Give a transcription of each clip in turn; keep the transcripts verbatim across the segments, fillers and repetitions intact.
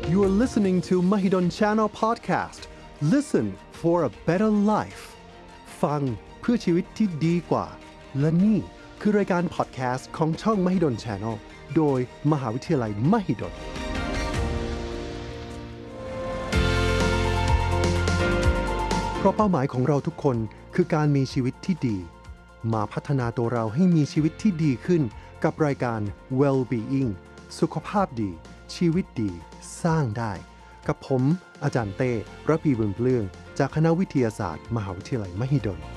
You are listening to Mahidol Channel Podcast. Listen for a better life. ฟังเพื่อชีวิตที่ดีกว่าและนี่คือรายการพอดแคสต์ของช่อง Mahidol Channel โดยมหาวิทยาลัย Mahidolเพราะเป้าหมายของเราทุกคนคือการมีชีวิตที่ดีมาพัฒนาตัวเราให้มีชีวิตที่ดีขึ้นกับรายการ Well-being สุขภาพดีชีวิตดีสร้างได้กับผมอาจารย์เต้ระพีบุญเปลื้องจากคณะวิทยาศาสตร์มหาวิทยาลัยมหิดล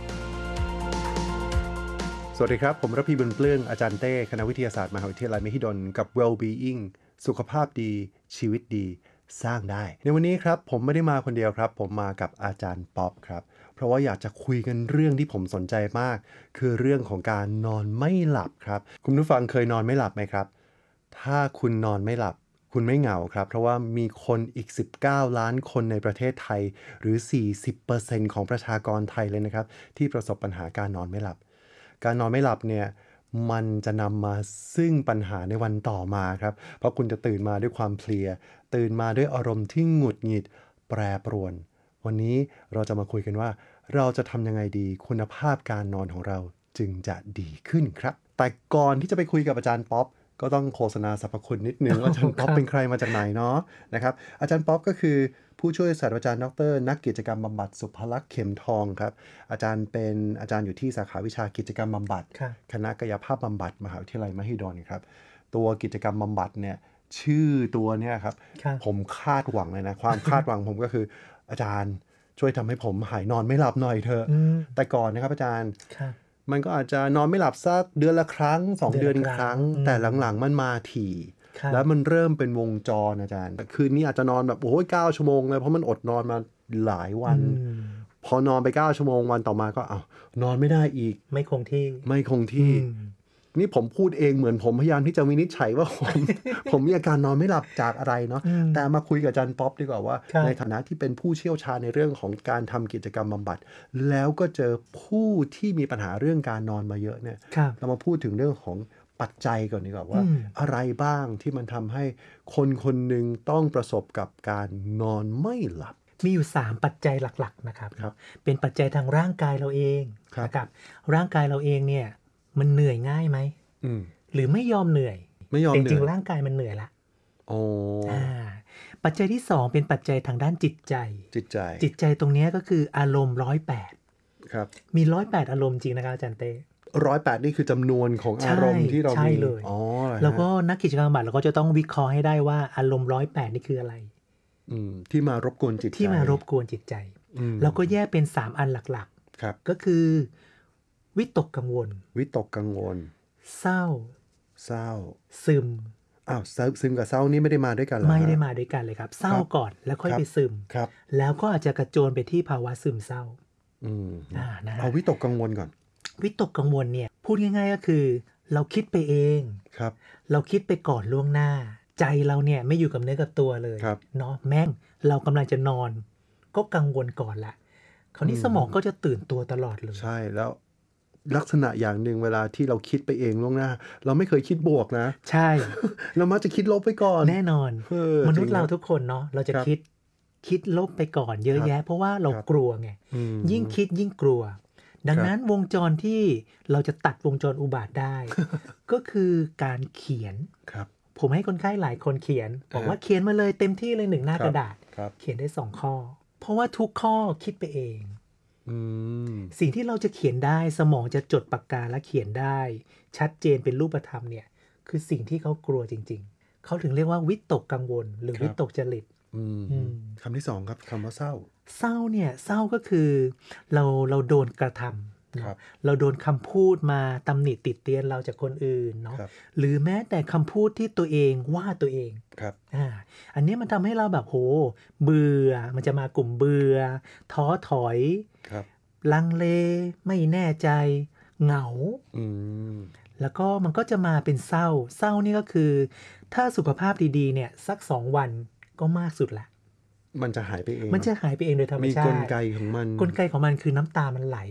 สวัสดีครับผมระพีบุญเปลื้องอาจารย์เต้คณะวิทยาศาสตร์มหาวิทยาลัยมหิดลกับ Well-being สุขภาพดีชีวิตดีสร้างได้ในวันนี้ครับผมไม่ได้มาคนเดียวครับผมมากับอาจารย์ป๊อปครับเพราะว่าอยากจะคุยกันเรื่องที่ผมสนใจมากคือเรื่องของการนอนไม่หลับครับคุณผู้ฟังเคยนอนไม่หลับไหมครับถ้าคุณนอนไม่หลับคุณไม่เหงาครับเพราะว่ามีคนอีกสิบเก้าล้านคนในประเทศไทยหรือ สี่สิบเปอร์เซ็นต์ ของประชากรไทยเลยนะครับที่ประสบปัญหาการนอนไม่หลับการนอนไม่หลับเนี่ยมันจะนำมาซึ่งปัญหาในวันต่อมาครับเพราะคุณจะตื่นมาด้วยความเพลียตื่นมาด้วยอารมณ์ที่หงุดหงิดแปรปรวนวันนี้เราจะมาคุยกันว่าเราจะทำยังไงดีคุณภาพการนอนของเราจึงจะดีขึ้นครับแต่ก่อนที่จะไปคุยกับอาจารย์ป๊อปก็ต้องโฆษณาสรรพคุณนิดนึงว่าอาจารย์ป๊อปเป็นใครมาจากไหนเนาะนะครับอาจารย์ป๊อปก็คือผู้ช่วยศาสตราจารย์ดรนักกิจกรรมบำบัดสุภลักษณ์เข็มทองครับอาจารย์เป็นอาจารย์อยู่ที่สาขาวิชากิจกรรมบำบัดคณะกายภาพบำบัดมหาวิทยาลัยมหิดลครับตัวกิจกรรมบำบัดเนี่ยชื่อตัวเนี่ยครับผมคาดหวังเลยนะความคาดหวังผมก็คืออาจารย์ช่วยทำให้ผมหายนอนไม่หลับหน่อยเถอะแต่ก่อนนะครับอาจารย์มันก็อาจจะนอนไม่หลับสักเดือนละครั้งสองเดือนครั้งแต่หลังๆมันมาถี่แล้วมันเริ่มเป็นวงจรอาจารย์คืนนี้อาจจะนอนแบบโอ้ยเก้าชั่วโมงเลยเพราะมันอดนอนมาหลายวันพอนอนไปเก้าชั่วโมงวันต่อมาก็อ้าวนอนไม่ได้อีกไม่คงที่ไม่คงที่นี่ผมพูดเองเหมือนผมพยายามที่จะวินิจฉัยว่าผม ผมมีอาการนอนไม่หลับจากอะไรเนาะแต่มาคุยกับอาจารย์ป๊อปดีกว่าว่าในฐานะที่เป็นผู้เชี่ยวชาญในเรื่องของการทำกิจกรรมบำบัดแล้วก็เจอผู้ที่มีปัญหาเรื่องการนอนมาเยอะเนี่ยเรามาพูดถึงเรื่องของปัจจัยก่อนดีกว่าว่าอะไรบ้างที่มันทำให้คนคนหนึ่งต้องประสบกับการนอนไม่หลับมีอยู่สามปัจจัยหลักๆนะครับเป็นปัจจัยทางร่างกายเราเองนะครับร่างกายเราเองเนี่ยมันเหนื่อยง่ายไหมหรือไม่ยอมเหนื่อยไม่ยอมเหนื่อยจริงๆร่างกายมันเหนื่อยละโอ้ปัจจัยที่สองเป็นปัจจัยทางด้านจิตใจจิตใจจิตใจตรงนี้ก็คืออารมณ์ร้อยแปดครับมีร้อยแปดอารมณ์จริงนะครับอาจารย์เต้ร้อยแปดนี่คือจำนวนของอารมณ์ที่เรามีอ๋อแล้วก็นักกิจกรรมบำบัดเราก็จะต้องวิเคราะห์ให้ได้ว่าอารมณ์ร้อยแปดนี่คืออะไรที่มารบกวนจิตใจที่มารบกวนจิตใจแล้วก็แยกเป็นสามอันหลักๆก็คือวิตกกังวลวิตกกังวลเศร้าเศร้าซึมอ้าวซึมกับเศร้านี่ไม่ได้มาด้วยกันหรอไม่ได้มาด้วยกันเลยครับเศร้าก่อนแล้วค่อยไปซึมแล้วก็อาจจะกระโจนไปที่ภาวะซึมเศร้าอืมอ่านะเอาวิตกกังวลก่อนวิตกกังวลเนี่ยพูดง่ายๆก็คือเราคิดไปเองครับเราคิดไปก่อนล่วงหน้าใจเราเนี่ยไม่อยู่กับเนื้อกับตัวเลยเนาะแม่งเรากำลังจะนอนก็กังวลก่อนละคราวนี้สมองก็จะตื่นตัวตลอดเลยใช่แล้วลักษณะอย่างหนึ่งเวลาที่เราคิดไปเองล่วงหน้าเราไม่เคยคิดบวกนะใช่เรามักจะคิดลบไปก่อนแน่นอนมนุษย์เราทุกคนเนาะเราจะคิดคิดลบไปก่อนเยอะแยะเพราะว่าเรากลัวไงยิ่งคิดยิ่งกลัวดังนั้นวงจรที่เราจะตัดวงจรอุบาทได้ ก็คือการเขียนผมให้คนไข้หลายคนเขียนบอกว่าเขียนมาเลยเต็มที่เลยหนึ่งหน้ากระดาษเขียนได้สองข้อเพราะว่าทุกข้อคิดไปเองสิ่งที่เราจะเขียนได้สมองจะจดปากกาและเขียนได้ชัดเจนเป็นรูปธรรมเนี่ยคือสิ่งที่เขากลัวจริงๆเขาถึงเรียกว่าวิตกกังวลหรือวิตกจริตคำที่สองครับคำว่าเศร้าเศร้าเนี่ยเศร้าก็คือเราเราโดนกระทำเราโดนคำพูดมาตำหนิติดเตียนเราจากคนอื่นเนาะหรือแม้แต่คำพูดที่ตัวเองว่าตัวเองครับอ่าอันนี้มันทำให้เราแบบโหเบื่อมันจะมากลุ่มเบื่อท้อถอยลังเลไม่แน่ใจเหงาแล้วก็มันก็จะมาเป็นเศร้าเศร้านี่ก็คือถ้าสุขภาพดีๆเนี่ยสักสองวันก็มากสุดละมันจะหายไปเองมันจะหายไปเองโดยธรรมชาติมีกลไกของมันกลไกของมันคือน้ำตามันไหล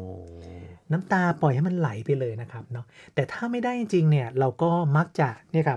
น้ำตาปล่อยให้มันไหลไปเลยนะครับเนาะแต่ถ้าไม่ได้จริงๆเนี่ยเราก็มักจะเนี่ยครับ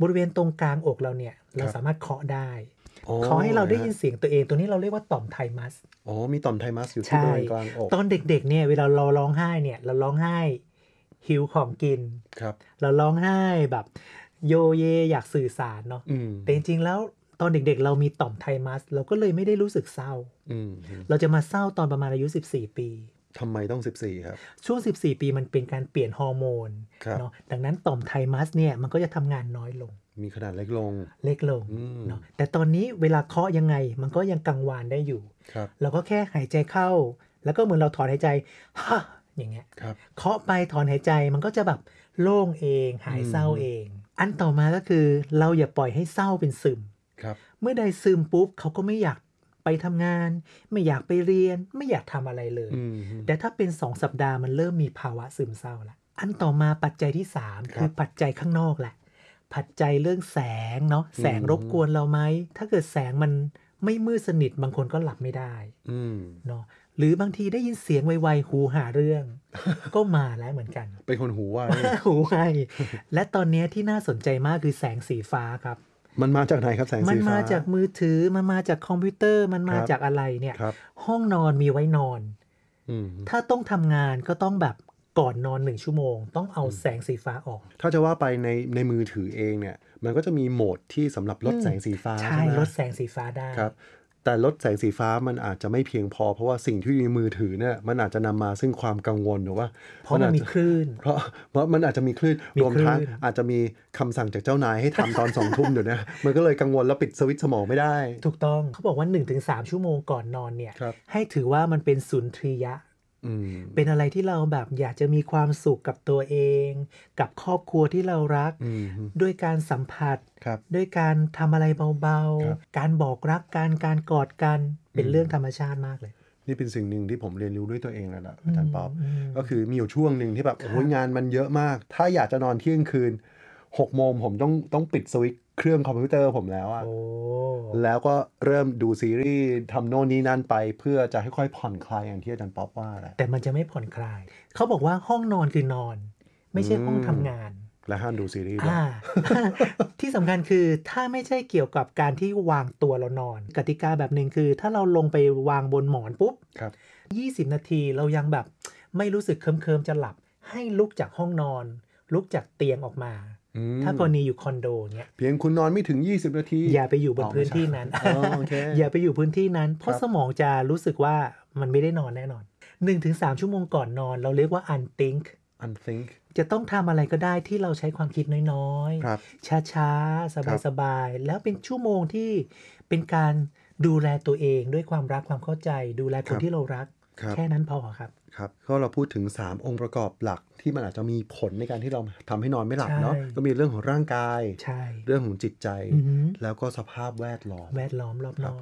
บริเวณตรงกลางอกเราเนี่ยเราครับสามารถเคาะได้อ๋อเคาะให้เราได้ยินฮะเสียงตัวเองตัวนี้เราเรียกว่าต่อมไทมัสอ๋อมีต่อมไทมัสอยู่ที่ใช่บริเวณกลางอกตอนเด็กๆเนี่ยเวลาเราร้องไห้เนี่ยเราร้องไห้หิวของกินครับเราร้องไห้แบบโยเยอยากสื่อสารเนาะอืมแต่จริงๆแล้วตอนเด็กๆเรามีต่อมไทมัสเราก็เลยไม่ได้รู้สึกเศร้าอืมเราจะมาเศร้าตอนประมาณอายุสิบสี่ปีทำไมต้องสิบสี่ครับช่วงสิบสี่ปีมันเป็นการเปลี่ยนฮอร์โมนครับเนาะดังนั้นต่อมไทมัสเนี่ยมันก็จะทำงานน้อยลงมีขนาดเล็กลงเล็กลงอืมเนาะแต่ตอนนี้เวลาเคาะยังไงมันก็ยังกังวานได้อยู่ครับเราก็แค่หายใจเข้า แล้วก็เหมือนเราถอนหายใจฮ่าอย่างเงี้ยครับเคาะไปถอนหายใจมันก็จะแบบโล่งเองหายเศร้าอืมเอง อันต่อมาก็คือเราอย่าปล่อยให้เศร้าเป็นซึมครับเมื่อใดซึมปุ๊บเขาก็ไม่อยากไปทำงาน ไม่อยากไปเรียน ไม่อยากทำอะไรเลยอืมแต่ถ้าเป็นสองสัปดาห์มันเริ่มมีภาวะซึมเศร้าแล้วอันต่อมาปัจจัยที่สามครับคือปัจจัยข้างนอกแหละ ปัจจัยเรื่องแสงเนาะแสงอืมรบกวนเราไหมถ้าเกิดแสงมันไม่มืดสนิทบางคนก็หลับไม่ได้อืมเนาะหรือบางทีได้ยินเสียงไวๆหูหาเรื่อง ก็มาแล้วเหมือนกันเป็นคนหูไวหูไวและตอนนี้ที่น่าสนใจมากคือแสงสีฟ้าครับมันมาจากไหนครับแสงมัสีนฟ้ามาจากมือถือมันมาจากคอมพิวเตอร์มันมาครับจากอะไรเนี่ยครับห้องนอนมีไว้นอนอืมถ้าต้องทำงานก็ต้องแบบก่อนนอนหนึ่งชั่วโมง ต้องเอาแสงสีฟ้าออกถ้าจะว่าไปในในมือถือเองเนี่ย มันก็จะมีโหมดที่สำหรับลดอืมแสงสีฟ้าใช่ใช่ไหมลดแสงสีฟ้าได้ครับ แต่ลดแสงสีฟ้ามันอาจจะไม่เพียงพอเพราะว่าสิ่งที่อยู่ในมือถือเนี่ยมันอาจจะนำมาซึ่งความกังวลหรือว่าเพราะมันมีอาจจะคลื่นเพราะเพราะมันอาจจะมีคลื่นมีรวมทั้งคลื่นอาจจะมีคำสั่งจากเจ้านายให้ทำตอนสองทุ่มอยู่นะมันก็เลยกังวลแล้วปิดสวิตช์สมองไม่ได้ถูกต้องเขาบอกว่า หนึ่งถึงสาม ชั่วโมงก่อนนอนเนี่ยครับให้ถือว่ามันเป็นสุนทรียะอืมเป็นอะไรที่เราแบบอยากจะมีความสุขกับตัวเอง กับครอบครัวที่เรารักอืมด้วยการสัมผัสครับด้วยการทำอะไรเบาครับๆ การบอกรักกันการกอดกันเป็นอืมเรื่องธรรมชาติมากเลยนี่เป็นสิ่งหนึ่งที่ผมเรียนรู้ด้วยตัวเองแล้วล่ะอาจารย์ป๊อปอืมก็คือมีอยู่ช่วงหนึ่งที่แบบครับโอ้ยงานมันเยอะมาก ถ้าอยากจะนอนเที่ยงคืนหกโมงผมต้องต้องปิดสวิตช์เครื่องคอมพิวเตอร์ผมแล้วอะโอ้แล้วก็เริ่มดูซีรีส์ทำโน่นนี่นั่นไป เพื่อจะค่อยๆผ่อนคลายอย่างที่อาจารย์ป๊อปว่าแหละแต่มันจะไม่ผ่อนคลาย เขาบอกว่าห้องนอนคือนอน ไม่ใช่ห้องทำงานและห้ามดูซีรีส์ด้วยอ่า ที่สำคัญคือถ้าไม่ใช่เกี่ยวกับการที่วางตัวเรานอน กติกาแบบหนึ่งคือ ถ้าเราลงไปวางบนหมอนปุ๊บครับยี่สิบ นาทีเรายังแบบไม่รู้สึกเคิมๆจะหลับ ให้ลุกจากห้องนอน ลุกจากเตียงออกมาอืมถ้ากรณีอยู่คอนโดเนี้ยเพียงคุณนอนไม่ถึงยี่สิบนาทีอย่าไปอยู่บนอ๋อพื้นที่ไม่ใช่นั้นอ๋อโอเคอย่าไปอยู่พื้นที่นั้น เพราะครับสมองจะรู้สึกว่ามันไม่ได้นอนแน่นอน หนึ่งถึงสาม ชั่วโมงก่อนนอน เราเรียกว่า unthink unthink จะต้องทำอะไรก็ได้ที่เราใช้ความคิดน้อยครับๆ ช้าๆ สบายๆ แล้วเป็นชั่วโมงที่เป็นการดูแลตัวเองด้วยความรักความเข้าใจ ดูแลคครันบที่เรารักครับแค่นั้นพอครับครับก็เราพูดถึงสามองค์ประกอบหลักที่มันอาจจะมีผลในการที่เราทำให้นอนไม่หลับใช่เนาะก็มีเรื่องของร่างกายใช่เรื่องของจิตใจอือหือแล้วก็สภาพแวดล้อมแวดล้อมรอบนอก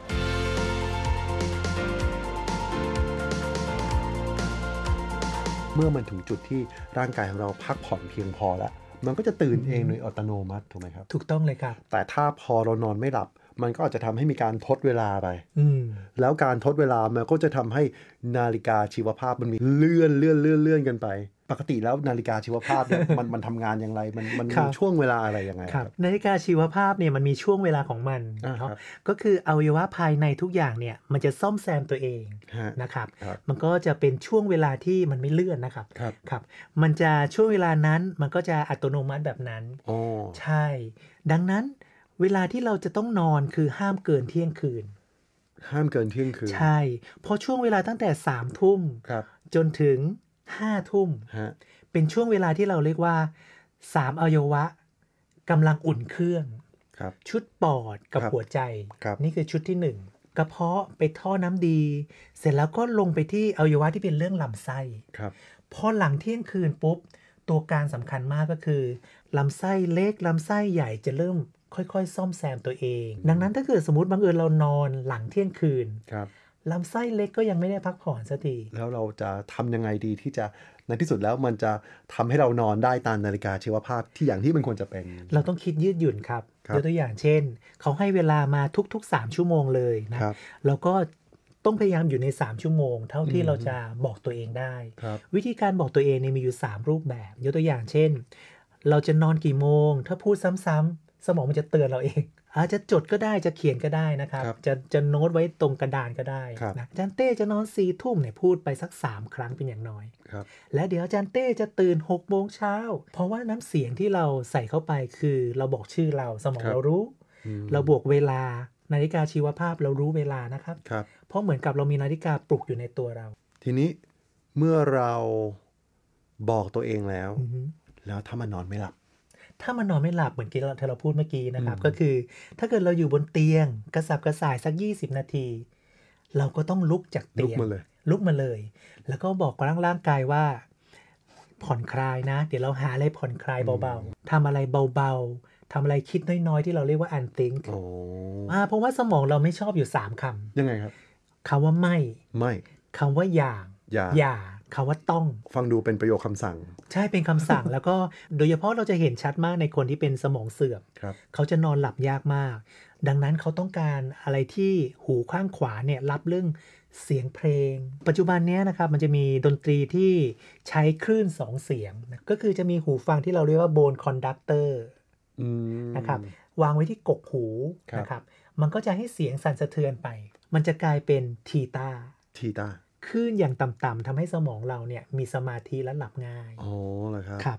เมื่อมันถึงจุดที่ร่างกายของเราพักผ่อนเพียงพอแล้ว มันก็จะตื่นเองโดยอัตโนมัติถูกไหมครับถูกต้องเลยครับแต่ถ้าพอเรานอนไม่หลับ มันก็อาจจะทำให้มีการทดเวลาไปอืมแล้วการทดเวลามันก็จะทำให้นาฬิกาชีวภาพมันมีเลื่อนเลื่อนเลื่อนเลื่อนกันไป ปกติแล้วนาฬิกาชีวภาพเนี่ย มันมันทำงานอย่างไรมันมันครัมีบช่วงเวลาอะไรยังไงคครัรับบ นาฬิกาชีวภาพเนี่ยมันมีช่วงเวลาของมันอ่าเนาะครับก็คืออวัยวะภายในทุกอย่างเนี่ยมันจะซ่อมแซมตัวเองฮะนะครับครับมันก็จะเป็นช่วงเวลาที่มันไม่เลื่อนนะครับครับครับ มันจะช่วงเวลานั้นมันก็จะอัตโนมัติแบบนั้นอ๋อใช่ ดังนั้นเวลาที่เราจะต้องนอนคือห้ามเกินเที่ยงคืนห้ามเกินเที่ยงคืนใช่เพราะช่วงเวลาตั้งแต่สามทุ่มครับจนถึงห้าทุ่มฮะเป็นช่วงเวลาที่เราเรียกว่าสามอวัยวะกำลังอุ่นเครื่องครับชุดปอดกับครับหัวใจครับนี่คือชุดที่หนึ่งกระเพาะไปท่อน้ำดี เสร็จแล้วก็ลงไปที่อวัยวะที่เป็นเรื่องลำไส้ครับพอหลังเที่ยงคืนปุ๊บ ตัวการสำคัญมากก็คือลำไส้เล็กลำไส้ใหญ่จะเริ่มค่อยๆ ซ่อมแซมตัวเอง ดังนั้นถ้าเกิดสมมติบังเอิญเรานอนหลังเที่ยงคืนครับลำไส้เล็กก็ยังไม่ได้พักผ่อนสักทีแล้วเราจะทำยังไงดีที่จะในที่สุดแล้วมันจะทำให้เรานอนได้ตามนาฬิกาชีวภาพที่อย่างที่มันควรจะเป็นเราต้องคิดยืดหยุ่นครับครับยกตัวอย่างเช่น เขาให้เวลามาทุกๆ สาม ชั่วโมงเลยนะครับ แล้วก็ต้องพยายามอยู่ใน สาม ชั่วโมง เท่าที่อืมเราจะบอกตัวเองได้ครับวิธีการบอกตัวเองเนี่ยมีอยู่ สาม รูปแบบ ยกตัวอย่างเช่น เราจะนอนกี่โมง ถ้าพูดซ้สมองมันจะเตือนเราเองอาจจะจดก็ได้จะเขียนก็ได้นะครับครับจะจะโน้ตไว้ตรงกระดานก็ได้ครับนะอาจารย์เต้จะนอนสี่ทุ่มเนี่ยพูดไปสักสามครั้งเป็นอย่างน้อยครับและเดี๋ยวอาจารย์เต้จะตื่นหกโมงเช้าเพราะว่าน้ำเสียงที่เราใส่เข้าไปคือเราบอกชื่อเราสมองครับเรารู้อืมเราบวกเวลานาฬิกาชีวภาพเรารู้เวลานะครับครับเพราะเหมือนกับเรามีนาฬิกาปลุกอยู่ในตัวเราทีนี้เมื่อเราบอกตัวเองแล้วอือฮึแล้วถ้ามันนอนไม่หลับถ้ามันนอนไม่หลับเหมือนที่เราที่เราพูดเมื่อกี้นะครับอืมก็คือถ้าเกิดเราอยู่บนเตียงกระสับกระส่ายสักยี่สิบนาที เราก็ต้องลุกจากลุกเตียงมาเลยลุกมาเลย แล้วก็บอกกับร่างกายว่า ผ่อนคลายนะ เดี๋ยวเราหาอะไรผ่อนคลายเบาๆทำอะไรเบาๆทำอะไรคิดน้อยๆที่เราเรียกว่า unthink โอ้อ่าเพราะว่าสมองเราไม่ชอบอยู่สามคยังไงครับำคำว่าไม่ไม่คำว่าอย่างอย่าอย่าคำว่าต้องฟังดูเป็นประโยคคำสั่งใช่เป็นคำสั่ง แล้วก็โดยเฉพาะเราจะเห็นชัดมากในคนที่เป็นสมองเสื่อมครับเขาจะนอนหลับยากมาก ดังนั้นเขาต้องการอะไรที่หูข้างขวาเนี่ยรับเรื่องเสียงเพลง ปัจจุบันเนี้ยนะครับมันจะมีดนตรีที่ใช้คลื่นสองเสียงนะก็คือจะมีหูฟังที่เราเรียกว่าโบนคอนดักเตอร์อืมนะครับวางไว้ที่กกหูครับนะครับมันก็จะให้เสียงสั่นสะเทือนไป มันจะกลายเป็นทีตาทีตาคลื่นอย่างต่ำๆทำให้สมองเราเนี่ยมีสมาธิและหลับง่ายอ๋อเหรอครับครับ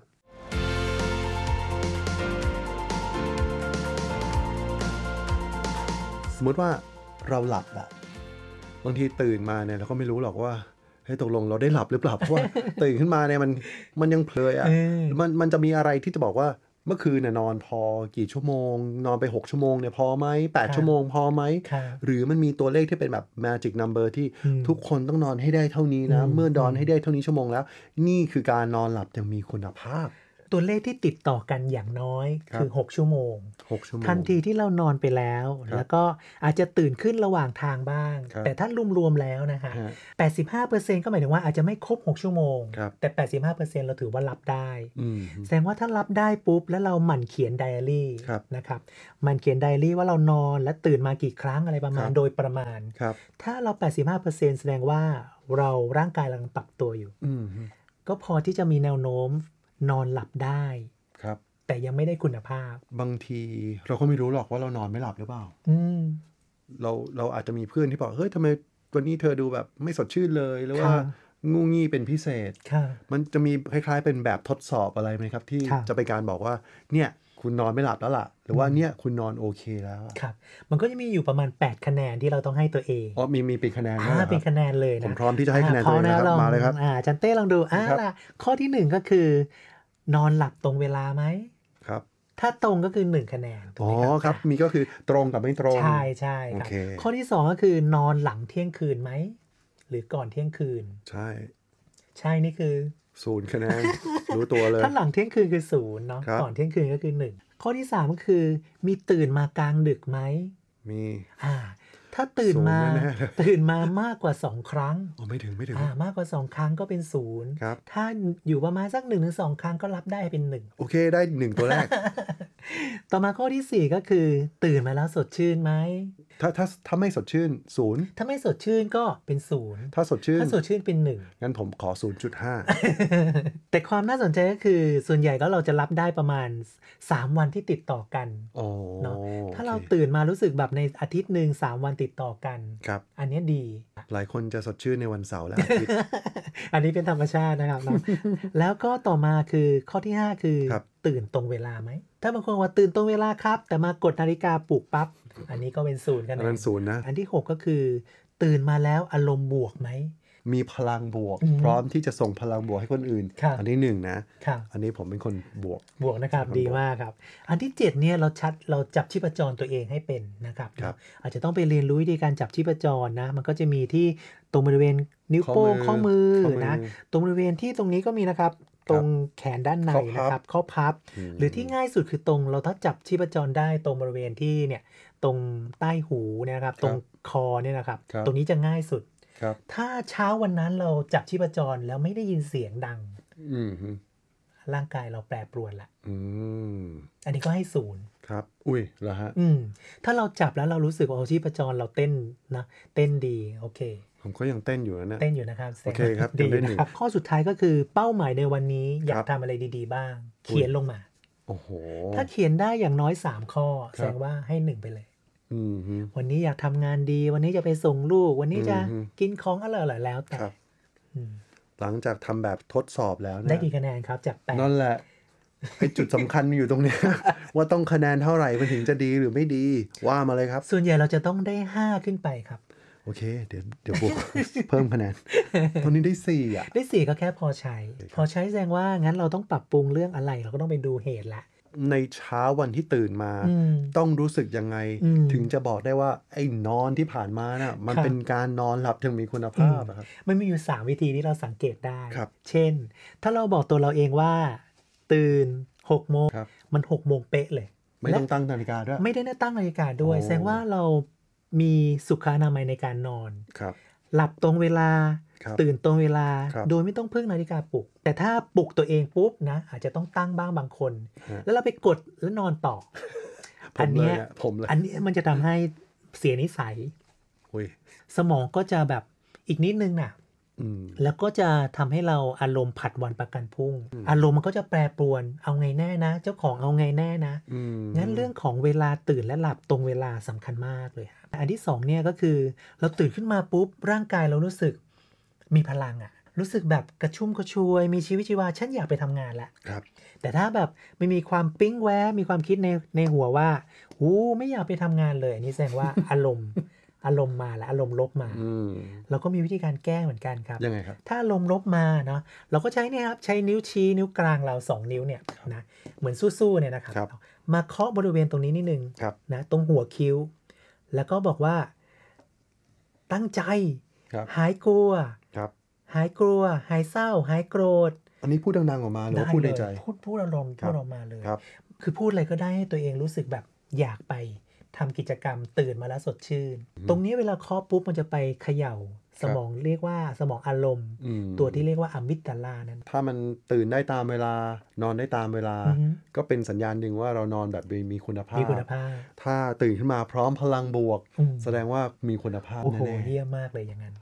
สมมติว่าเราหลับอะบางทีตื่นมาเนี่ยเราก็ไม่รู้หรอกว่าเฮ้ยตกลงเราได้หลับหรือเปล่า เพราะว่า ตื่นขึ้นมาเนี่ยมันมันยังเพลยอะเออมันมันจะมีอะไรที่จะบอกว่าเมื่อคืนน่ะนอนพอกี่ชั่วโมง นอนไปหกชั่วโมงเนี่ยพอไหมแปดครับชั่วโมงพอไหมครับหรือมันมีตัวเลขที่เป็นแบบ magic number ที่อืมทุกคนต้องนอนให้ได้เท่านี้นะอืมเมื่อนอนอืมให้ได้เท่านี้ชั่วโมงแล้ว นี่คือการนอนหลับอย่างมีคุณภาพตัวเลขที่ติดต่อกันอย่างน้อยครับคือหกชั่วโมงหกชั่วโมงทันทีที่เรานอนไปแล้วครับแล้วก็อาจจะตื่นขึ้นระหว่างทางบ้างครับแต่ถ้ารวมๆแล้วนะฮะฮะแปดสิบห้าเปอร์เซ็นต์ ก็หมายถึงว่าอาจจะไม่ครบหกชั่วโมงครับแต่ แปดสิบห้าเปอร์เซ็นต์ เราถือว่ารับได้อืมแสดงว่าถ้ารับได้ปุ๊บ แล้วเราหมั่นเขียนไดอารี่ครับนะครับหมั่นเขียนไดอารี่ว่าเรานอนและตื่นมากี่ครั้งอะไรประมาณครับโดยประมาณครับถ้าเรา แปดสิบห้าเปอร์เซ็นต์ แสดงว่าเราร่างกายเรากำลังปรับตัวอยู่อืมก็พอที่จะมีแนวโน้มนอนหลับได้ครับแต่ยังไม่ได้คุณภาพบางทีเราก็ไม่รู้หรอกว่าเรานอนไม่หลับหรือเปล่าอืมเราเราอาจจะมีเพื่อนที่บอกเฮ้ยทำไมวันนี้เธอดูแบบไม่สดชื่นเลยหรือว่าครับงูงี้เป็นพิเศษค่ะมันจะมีคล้ายๆเป็นแบบทดสอบอะไรไหมครับ ที่ครับจะเป็นการบอกว่าเนี่ยคุณนอนไม่หลับแล้วล่ะ หรือว่าเนี่ยคุณนอนโอเคแล้วอะครับ มันก็จะมีอยู่ประมาณแปดคะแนนที่เราต้องให้ตัวเองอ๋อมีมีเป็นคะแนนด้วยอ่าเหรอคเป็นรับคะแนนเลยนะผมพร้อมที่จะให้คะแนนตัวเองอ่านะครับพร้อมมาเลยครับอ่าอาจันเต้ลองดูอ่าครับล่ะข้อที่หนึ่งก็คือ นอนหลับตรงเวลาไหมครับถ้าตรงก็คือหนึ่งคะแนนถูกอ๋อไหมครับ มีก็คือตรงกับไม่ตรงใช่ใช่ครับโอเคข้อที่สองก็คือนอนหลังเที่ยงคืนไหม หรือก่อนเที่ยงคืนใช่ใช่นี่คือศูนย์คะแนน รู้ตัวเลยถ้าหลังเที่ยงคืนคือศูนย์เนาะครับก่อนเที่ยงคืนก็คือหนึ่งข้อที่สามก็คือ มีตื่นมากลางดึกไหมมีอ่า ถ้าตื่นมาศูนย์แน่ๆเลยตื่นมามากกว่าสองครั้งอ๋อไม่ถึงไม่ถึงอ่ามากกว่าสองครั้งก็เป็นศูนย์ครับถ้าอยู่ประมาณสักหนึ่งถึงสองครั้งก็รับได้เป็นหนึ่งโอเคได้หนึ่งตัวแรกต่อมาข้อที่สี่ก็คือ ตื่นมาแล้วสดชื่นไหมถ้าถ้าถ้าไม่สดชื่นศูนย์ถ้าไม่สดชื่นก็เป็นศูนย์ถ้าสดชื่นถ้าสดชื่นเป็นหนึ่งงั้นผมขอ ศูนย์จุดห้าแต่ความน่าสนใจก็คือส่วนใหญ่ก็เราจะรับได้ประมาณสามวันที่ติดต่อกันอ๋อเนาะถ้าเราโอคตื่นมารู้สึกแบบในอาทิตย์หนึ่งสามวันติดต่อกันครับอันเนี้ยดีหลายคนจะสดชื่นในวันเสาร์และอาทิตย์อันนี้เป็นธรรมชาตินะครับเนาะ แล้วก็ต่อมาคือข้อที่ห้าคือครับตื่นตรงเวลาไหม ถ้าบางคนว่าตื่นตรงเวลาครับ แต่มากดนาฬิกาปลุกปั๊บ อันนี้ก็เป็นศูนย์กันอันนั้นศูนย์นะอันที่หกก็คือ ตื่นมาแล้วอารมณ์บวกไหมมีพลังบวกอืมพร้อมที่จะส่งพลังบวกให้คนอื่นครับอันที่หนึ่งนะครับอันนี้ผมเป็นคนบวกบวกนะครับครับดีมากครับ อันที่เจ็ดเนี่ยเราชัดเราจับชีพจรตัวเองให้เป็นนะครับครับอาจจะต้องไปเรียนรู้วิธีการจับชีพจรนะ มันก็จะมีที่ตรงบริเวณนิ้วโป้งข้ข้ออมืมืออข้อมือนะ ตรงบริเวณที่ตรงนี้ก็มีนะครับ ตรงแขนด้านในข้อพับนะครับข้อพับอืมหรือที่ง่ายสุดคือตรงเราถ้าจับชีพจรได้ตรงบริเวณที่เนี่ยตรงใต้หูเนี่ยนะครับ ตรงคอเนี่ยนะครับครับตรงนี้จะง่ายสุดครับถ้าเช้าวันนั้นเราจับชีพจรแล้วไม่ได้ยินเสียงดังอืมฮึร่างกายเราแปรปรวนละอืมอันนี้ก็ให้ศูนย์ครับ อุ้ยเหรอฮะอืมถ้าเราจับแล้วเรารู้สึกว่าโอ้ชีพจรเราเต้นนะเต้นดีโอเคผมก็ยังเต้นอยู่นะเนี่ยเต้นอยู่นะครับโอเคครับดียังเต้นอยู่นะครับข้อสุดท้ายก็คือเป้าหมายในวันนี้อยาครักบทำอะไรดีๆบ้าง เขียนลงมาโอ้โหถ้าเขียนได้อย่างน้อยสามข้อครับแสดงว่าให้หนึ่งไปเลยอืมฮึวันนี้อยากทำงานดี วันนี้จะไปส่งลูก วันนี้จะอืมฮึกินของอร่อยๆแล้วแต่ครับอืมหลังจากทำแบบทดสอบแล้วได้เนี่ยกี่คะแนนครับจากแปดนั่นแหละไอ้จุดสำคัญมันอยู่ตรงเนี้ย ว่าต้องคะแนนเท่าไหร่มันถึงจะดีหรือไม่ดีว่ามาเลยครับส่วนใหญ่เราจะต้องได้ห้าขึ้นไปครับโอเค เดี๋ยวเดี๋ยวบวก เพิ่มคะแนนตอนนี้ได้สี่อ่ะได้สี่ก็แค่พอใช้ครับพอใช้แสดงว่างั้นเราต้องปรับปรุงเรื่องอะไร เราก็ต้องไปดูเหตุละในเช้าวันที่ตื่นมาอืมต้องรู้สึกยังไงอืมถึงจะบอกได้ว่าไอ้นอนที่ผ่านมาน่ะมันครับเป็นการนอนหลับอย่างมีคุณภาพอะครับมันมีอยู่สามวิธีที่เราสังเกตได้ครับเช่น ถ้าเราบอกตัวเราเองว่า ตื่นหกโมงครับมันหกโมงเป๊ะเลยไม่ต้องตั้งนาฬิกาด้วยไม่ได้ตั้งนาฬิกาด้วยโอ้แสดงว่าเรามีสุขอนามัยในการนอนครับหลับตรงเวลาครับตื่นตรงเวลาครับโดยไม่ต้องพึ่งนาฬิกาปลุก แต่ถ้าปลุกตัวเองปุ๊บนะ อาจจะต้องตั้งบ้างบางคนฮะแล้วเราไปกดแล้วนอนต่อผอัมนเลยเนี้ยอะผมเลยอันเนี้ยมันจะทำให้เสียนิสัยอุ้ยสมองก็จะแบบอีกนิดนึงน่ะอืมแล้วก็จะทำให้เราอารมณ์ผัดวันประกันพรุ่ง อารมณ์มันก็จะแปรปรวน เอาไงแน่นะ เจ้าของเอาไงแน่นะอืมงั้นเรื่องของเวลาตื่นและหลับตรงเวลาสำคัญมากเลยครับอันที่สองเนี่ยก็คือเราตื่นขึ้นมาปุ๊บร่างกายเรารู้สึกมีพลังอะรู้สึกแบบกระชุ่มกระชวย มีชีวิตชีวาฉันอยากไปทำงานแล้วครับแต่ถ้าแบบไม่มีความปิ๊งแวะมีความคิดในในหัวว่าหูไม่อยากไปทำงานเลยอันนี้แสดงว่า อารมณ์อารมณ์มาแล้วอารมณ์ลบมาอืมเราก็มีวิธีการแก้เหมือนกันครับยังไงครับถ้าลมลบมาเนาะเราก็ใช้เนี่ยครับใช้นิ้วชี้นิ้วกลางเราสองนิ้วเนี่ยนะเหมือนสู้ๆเนี่ยนะครับครับมาเคาะบริเวณตรงนี้นิดนึงครับนะตรงหัวคิ้ว แล้วก็บอกว่าตั้งใจครับหายกลัวครับหายกลัว หายเศร้า หายโกรธอันนี้พูดดังๆออกมาหรือว่าพูดในใจเลยพูดพูดอารมณ์ครัพูบดออกมาเลยครับคือพูดอะไรก็ได้ให้ตัวเองรู้สึกแบบอยากไปทำกิจกรรมตื่นมาแล้วสดชื่น ตรงนี้เวลาเคาะปุ๊บมันจะไปเขย่าสมองเรียกว่าสมองอารมณ์อืมตัวที่เรียกว่าอะมิกดาลานั้นถ้ามันตื่นได้ตามเวลา นอนได้ตามเวลาอือฮึก็เป็นสัญญาณหนึ่งว่าเรานอนแบบมีคุณภาพมีคุณภาพถ้าตื่นขึ้นมาพร้อมพลังบวกอืมแสดงว่ามีคุณภาพโอ้โหแน่เยี่ยมมากเลยอย่างนั้น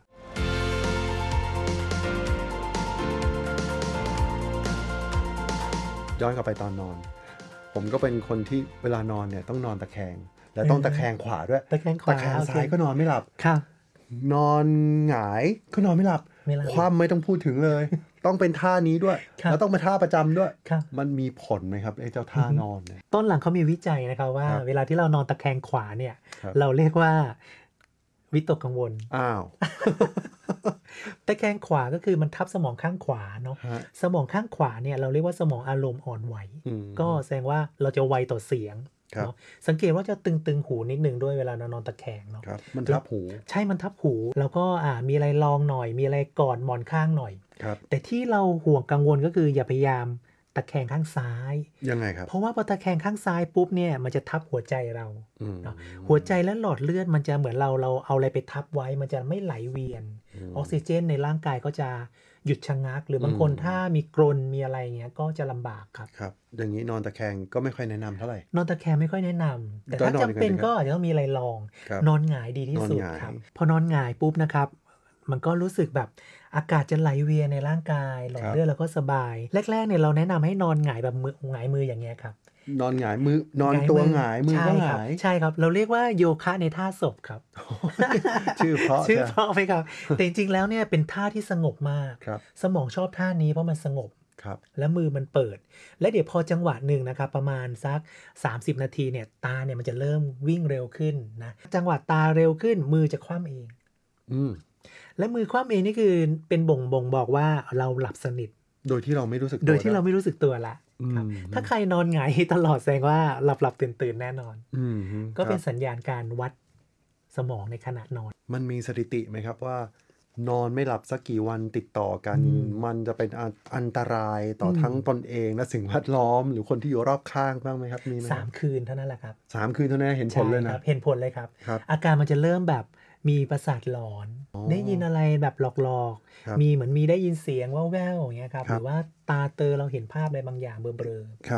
ๆย้อนกลับไปตอนนอน ผมก็เป็นคนที่เวลานอนเนี่ยต้องนอนตะแคง และต้องตะแคงขวาด้วยตะแคงขวาตะแคงซ้ายโอเคก็นอนไม่หลับครับนอนหงายก็นอนไม่หลับไม่หลับความไม่ต้องพูดถึงเลย ต้องเป็นท่านี้ด้วยครับแล้วต้องเป็นท่าประจำด้วยครับมันมีผลไหมครับไอ้เจ้าท่านอนเนี่ยต้นหลังเขามีวิจัยนะครับว่าครับเวลาที่เรานอนตะแคงขวาเนี่ยครับเราเรียกว่าวิตกกังวลอ้าวตะแคงขวาก็คือมันทับสมองข้างขวาเนาะฮะสมองข้างขวาเนี่ยเราเรียกว่าสมองอารมณ์อ่อนไหวอืมก็แสดงว่าเราจะไวต่อเสียงครับเนาะสังเกตว่าจะตึงๆหูนิดนึงด้วยเวลาเรานอนตะแคงเนาะครับ มันทับหูใช่มันทับหู แล้วก็อ่ามีอะไรรองหน่อย มีอะไรกอดหมอนข้างหน่อยครับแต่ที่เราห่วงกังวลก็คืออย่าพยายามตะแคงข้างซ้ายยังไงครับเพราะว่าพอตะแคงข้างซ้ายปุ๊บเนี่ยมันจะทับหัวใจเราอืมเนาะหัวใจและหลอดเลือดมันจะเหมือนเราเราเอาอะไรไปทับไว้ มันจะไม่ไหลเวียนอืมออกซิเจนในร่างกายก็จะหยุดชะงัก หรือบางคนอืมถ้ามีกรนมีอะไรเงี้ยก็จะลำบากครับครับ อย่างนี้นอนตะแคงก็ไม่ค่อยแนะนำเท่าไหร่นอนตะแคงไม่ค่อยแนะนำแต่ก็ถ้านอนจำเป็นยังไงดีครับก็อาจจะต้องมีอะไรรองครับนอนหงายดีที่สุดนอนหงายครับพอนอนหงายปุ๊บนะครับ มันก็รู้สึกแบบอากาศจะไหลเวียนในร่างกายหลอดเลือดเราก็สบาย แรกๆเนี่ยเราแนะนำให้นอนหงายแบบมือหงายมืออย่างเงี้ยครับนอนหงายมือนอนตัวหงายมือก็ใช่หครับงายใช่ครับ เราเรียกว่าโยคะในท่าศพครับชื่อเพราะชื่อใช่เพราะไหมครับ แต่จริงๆแล้วเนี่ยเป็นท่าที่สงบมากครับสมองชอบท่านี้เพราะมันสงบครับและมือมันเปิด และเดี๋ยวพอจังหวะหนึ่งนะครับประมาณสักสามสิบนาทีเนี่ยตาเนี่ยมันจะเริ่มวิ่งเร็วขึ้นนะจังหวะตาเร็วขึ้นมือจะคว่ำเองอืมและมือคว่ำเองนี่คือเป็นบ่งบ่งบอกว่าเราหลับสนิทโดยที่เราไม่รู้สึกตัวโดยที่เรานะไม่รู้สึกตัวละครับอืมถ้าใครนอนหงายตลอดแสดงว่าหลับหลับตื่นตื่นๆแน่นอนอืมก็เป็นครับสัญญาณการวัดสมองในขณะนอนมันมีสถิติไหมครับว่า นอนไม่หลับสักกี่วันติดต่อกันอืมมันจะเป็นอันอันตรายต่ออมทั้งตนเองและสิ่งแวดล้อม หรือคนที่อยู่รอบข้างบ้างไหมครับมีไหมสามคืนเท่านั้นแหละครับสามคืนเท่านั้นเห็นผลเลยใช่คนะรับเห็นผลเลยครับครับอาการมันจะเริ่มแบบมีประสาทหลอนอ๋อได้ยินอะไรแบบหลอกครับๆ มีเหมือนมีได้ยินเสียงแว่วๆอย่างเงี้ยครับครัหบรือว่าตาเตอเราเห็นภาพอะไรบางอย่างเบลอครับ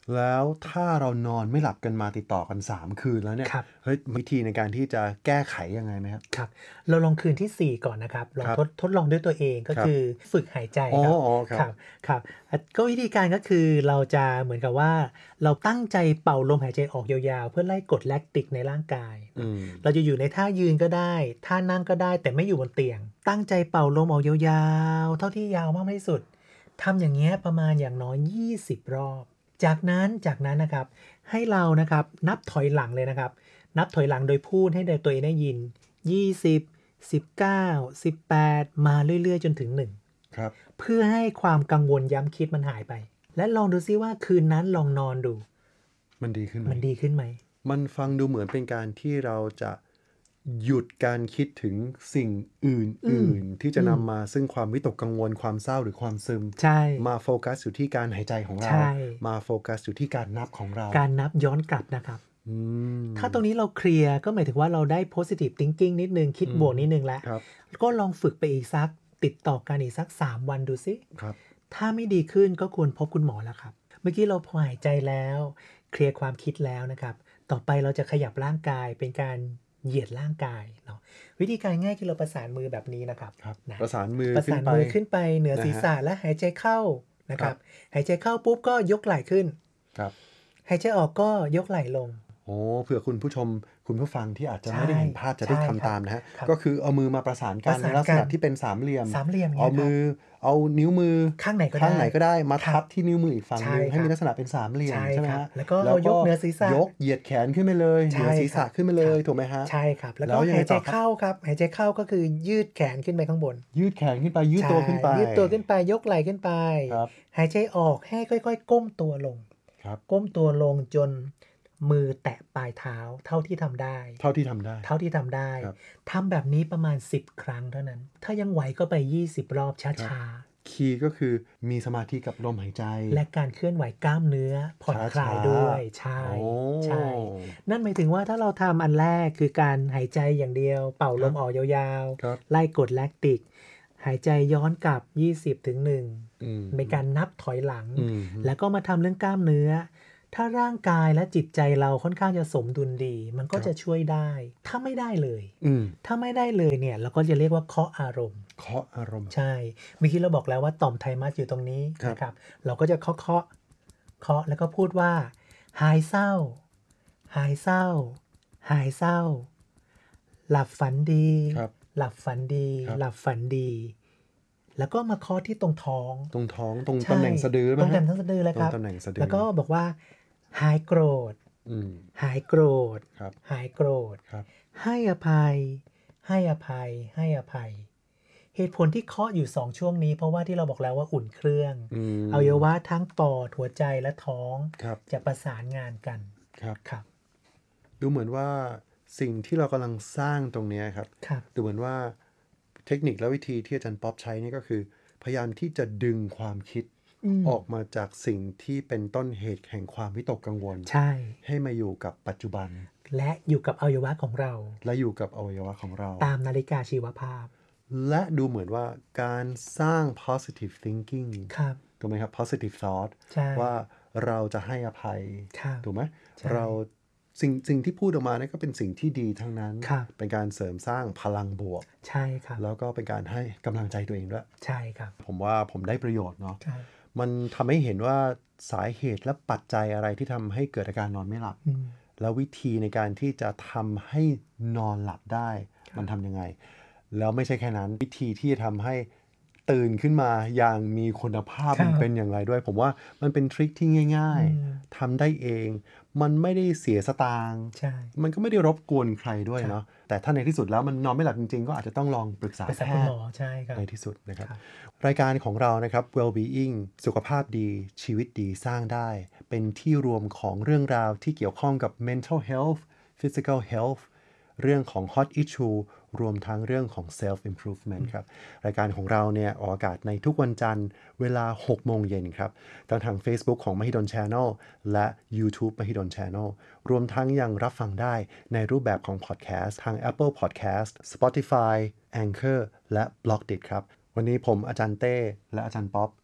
แล้วถ้าเรานอนไม่หลับกันมาติดต่อกันสามคืนแล้วเนี่ยครับเฮ้ยวิธีในการที่จะแก้ไขยังไงไหมครับครับ เราลองคืนที่สี่ก่อนนะครับ ลองครับทดทดลองด้วยตัวเองก็ครับคือฝึกหายใจอ๋อครับอ๋อคครัรับ บ ครับอ่ะก็วิธีการก็คือเราจะเหมือนกับว่า เราตั้งใจเป่าลมหายใจออกยาวๆ เพื่อไล่กรดแลคติกในร่างกายอืมเราจะอยู่ในท่ายืนก็ได้ ท่านั่งก็ได้ แต่ไม่อยู่บนเตียง ตั้งใจเป่าลมออกยาวๆ เท่าที่ยาวมากที่สุด ทำอย่างเงี้ยประมาณอย่างน้อย ยี่สิบ รอบ จากนั้น จากนั้นนะครับ ให้เรานะครับนับถอยหลังเลยนะครับ นับถอยหลังโดยพูดให้ตัวเองได้ยิน ยี่สิบ สิบเก้า สิบแปด มาเรื่อยๆ จนถึง หนึ่งครับเพื่อให้ความกังวลย้ำคิดมันหายไป และลองดูซิว่าคืนนั้นลองนอนดูมันดีขึ้นไหมมันดีขึ้นไหม? มันฟังดูเหมือนเป็นการที่เราจะหยุดการคิดถึงสิ่งอื่น ๆ ที่จะนำมาซึ่งความวิตกกังวล ความเศร้า หรือความซึมใช่มาโฟกัสอยู่ที่การหายใจของเราใช่มาโฟกัสอยู่ที่การนับของเราการนับย้อนกลับนะครับอืมถ้าตรงนี้เราเคลียร์ ก็หมายถึงว่าเราได้ positive thinking นิดหนึ่ง คิดอืมบวกนิดหนึ่งแล้วครับก็ลองฝึกไปอีกสัก ติดต่อกันอีกสัก สาม วันดูซิครับถ้าไม่ดีขึ้นก็ควรพบคุณหมอแล้วครับ เมื่อกี้เราพอหายใจแล้ว เคลียร์ความคิดแล้วนะครับ ต่อไปเราจะขยับร่างกายเป็นการเหยียดร่างกายเนาะ วิธีการง่ายคือเราประสานมือแบบนี้นะครับครับนะประสานมือประขึ้สานนไปมือขึ้นไปเหนือนะฮะศีรษะและหายใจเข้านะคครัรับบหายใจเข้าปุ๊บก็ยกไหล่ขึ้นครับหายใจออกก็ยกไหล่ลงโอ้ เผื่อคุณผู้ชม คุณผู้ฟังที่อาจจะใช่ไม่ได้เห็นภาพจะได้ใช่ทำครับตามนะฮะครับก็คือเอามือมาประสานกัปนระในสานลักษกัณะนที่เป็นสามเหลี่ยมสามเหลี่ยมเอาเงี้ยครับมือ เอานิ้วมือข้างไหนก็ได้ข้างไหนก็ได้ มาครับทับที่นิ้วมืออีกฝั่งหนึ่งใช่ให้มีครับลักษณะเป็นสามเหลี่ยมใช่ใช่ไหมครัฮะบ แล้วก็เอายกเหนือศีรษะยกเหยียดแขนขึ้นไปเลย เหใช่นือศีรษะครับขึ้นไปเลยครับถูกไหมฮะใช่ครับ แล้วแล้ก็วยังหาไงยใจต่อครับ? เข้าครับ หายใจเข้าก็คือยืดแขนขึ้นไปข้างบนยืดแขนขึ้นไป ยืดตัวขึ้นไปใช่ยืดตัวขึ้นไป ยกไหล่ขึ้นไปครับหายใจออกให้ค่อย ๆ ก้มตัวลงครับก้มตัวลงจนมือแตะปลายเท้าเท่าที่ทำได้เท่าที่ทำได้เท่าที่ทำได้ครับทำแบบนี้ประมาณ สิบ ครั้งเท่านั้น ถ้ายังไหวก็ไป ยี่สิบ รอบช้าคีย์ก็คือมีสมาธิกับลมหายใจๆ และการเคลื่อนไหวกล้ามเนื้อผ่อนคลายช้าๆด้วย ใช่โอ้ใช่ นั่นหมายถึงว่าถ้าเราทำอันแรกคือการหายใจอย่างเดียว เป่าลมออกยาวครับๆ ไล่กรดแลคติก หายใจย้อนกลับ ยี่สิบถึงหนึ่งอืมเป็นการนับถอยหลังอืมแล้วก็มาทำเรื่องกล้ามเนื้อ ถ้าร่างกายและจิตใจเราค่อนข้างจะสมดุลดี มันก็ครับจะช่วยได้ ถ้าไม่ได้เลยอืมถ้าไม่ได้เลยเนี่ยเราก็จะเรียกว่าเคาะอารมณ์เคาะอารมณ์ใช่ เมื่อกี้เราบอกแล้วว่าต่อมไทมัสอยู่ตรงนี้ครับนะครับ เราก็จะเคาะเคาะเคาะแล้วก็พูดว่า หายเศร้า หายเศร้า หายเศร้า หลับฝันดีครับหลับฝันดีครับหลับฝันดี แล้วก็มาเคาะที่ตรงท้องตรงท้อง ตรงใช่ตำแหน่งสะดือไหมตรงฮะตำแหน่งสะดือเลยครับตรงตำแหน่งสะดือแล้วก็บอกว่า หายโกรธอืมหายโกรธครับหายโกรธครับให้อภัย ให้อภัย ให้อภัย เหตุผลที่เคาะอยู่สองช่วงนี้ เพราะว่าที่เราบอกแล้วว่าอุ่นเครื่องอืมอวัยวะทั้งปอด หัวใจและท้องครับจะประสานงานกันครับครับดูเหมือนว่าสิ่งที่เรากำลังสร้างตรงเนี้ยครับครับดูเหมือนว่าเทคนิคและวิธีที่อาจารย์ป๊อปใช้นี่ก็คือ พยายามที่จะดึงความคิดอืมออกมาจากสิ่งที่เป็นต้นเหตุแห่งความวิตกกังวลใช่ให้มาอยู่กับปัจจุบันและอยู่กับอวัยวะของเราและอยู่กับอวัยวะของเราตามนาฬิกาชีวภาพและดูเหมือนว่าการสร้าง positive thinking ครับถูกไหมครับ positive thought ใช่ว่าเราจะให้อภัยครับถูกไหมใช่เราสิ่งสิ่งที่พูดออกมาเนี่ยก็เป็นสิ่งที่ดีทั้งนั้นครับเป็นการเสริมสร้างพลังบวกใช่ครับแล้วก็เป็นการให้กำลังใจตัวเองด้วยใช่ครับผมว่าผมได้ประโยชน์เนาะใช่มันทำให้เห็นว่าสาเหตุและปัจจัยอะไรที่ทำให้เกิดอาการนอนไม่หลับอืมแล้ววิธีในการที่จะทำให้นอนหลับได้ มันทำยังไง แล้วไม่ใช่แค่นั้น วิธีที่จะทำให้ตื่นขึ้นมาอย่างมีคุณภาพครับมันเป็นอย่างไรด้วย ผมว่ามันเป็นทริคที่ง่ายอืมๆทำได้เอง มันไม่ได้เสียสตางค์ใช่มันก็ไม่ได้รบกวนใครด้วยครับเนาะแต่ถ้าในที่สุดแล้วมันนอนไม่หลับจริงๆ ก็อาจจะต้องลองปรึกษาไปแพสักคุณทหมย์อ ใช่ครับในที่สุดนะครับครับรายการของเรานะครับ well-being สุขภาพดี ชีวิตดีสร้างได้ เป็นที่รวมของเรื่องราวที่เกี่ยวข้องกับ mental health physical health เรื่องของ hot issue รวมทั้งเรื่องของ self improvement ครับ รายการของเราเนี่ยออกอากาศในทุกวันจันทร์เวลา หกโมงเย็นครับทางทาง Facebook ของ Mahidol Channel และ YouTube Mahidol Channel รวมทั้งยังรับฟังได้ในรูปแบบของ podcast ทาง Apple Podcast Spotify Anchor และ Blogdit ครับ วันนี้ผมอาจารย์เต้และอาจารย์ป๊อป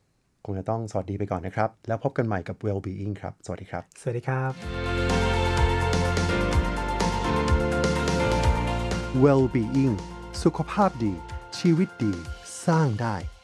คงจะต้องสวัสดีไปก่อนนะครับแล้วพบกันใหม่กับ Well-being ครับสวัสดีครับสวัสดีครับ Well-being สุขภาพดีชีวิตดีสร้างได้